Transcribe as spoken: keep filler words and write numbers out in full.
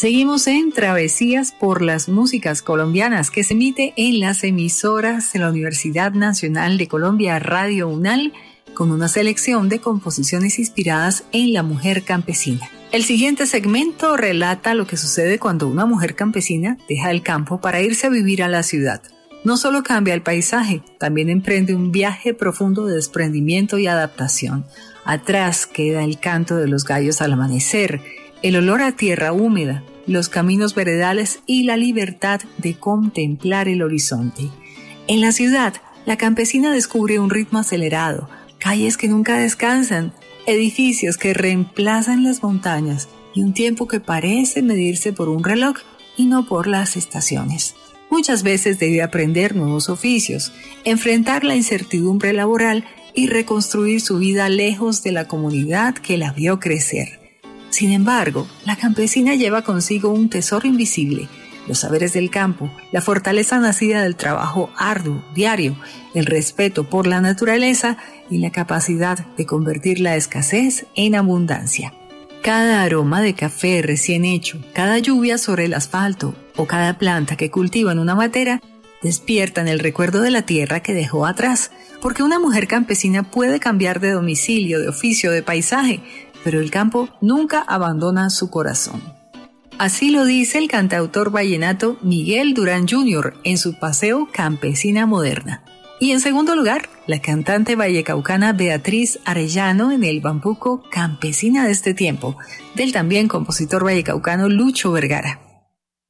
Seguimos en Travesías por las Músicas Colombianas, que se emite en las emisoras de la Universidad Nacional de Colombia, Radio UNAL, con una selección de composiciones inspiradas en la mujer campesina. El siguiente segmento relata lo que sucede cuando una mujer campesina deja el campo para irse a vivir a la ciudad. No solo cambia el paisaje, también emprende un viaje profundo de desprendimiento y adaptación. Atrás queda el canto de los gallos al amanecer, el olor a tierra húmeda, los caminos veredales y la libertad de contemplar el horizonte. En la ciudad, la campesina descubre un ritmo acelerado, calles que nunca descansan, edificios que reemplazan las montañas y un tiempo que parece medirse por un reloj y no por las estaciones. Muchas veces debe aprender nuevos oficios, enfrentar la incertidumbre laboral y reconstruir su vida lejos de la comunidad que la vio crecer. Sin embargo, la campesina lleva consigo un tesoro invisible, los saberes del campo, la fortaleza nacida del trabajo arduo, diario, el respeto por la naturaleza y la capacidad de convertir la escasez en abundancia. Cada aroma de café recién hecho, cada lluvia sobre el asfalto o cada planta que cultiva en una matera despiertan el recuerdo de la tierra que dejó atrás, porque una mujer campesina puede cambiar de domicilio, de oficio, de paisaje, pero el campo nunca abandona su corazón. Así lo dice el cantautor vallenato Miguel Durán junior en su paseo Campesina Moderna. Y en segundo lugar, la cantante vallecaucana Beatriz Arellano en el bambuco Campesina de este tiempo, del también compositor vallecaucano Lucho Vergara.